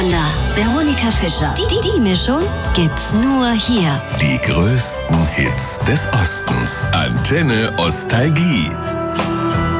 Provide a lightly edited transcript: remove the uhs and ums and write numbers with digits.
Wonder, Veronika Fischer. Die Mischung gibt's nur hier. Die größten Hits des Ostens. Antenne Ostalgie.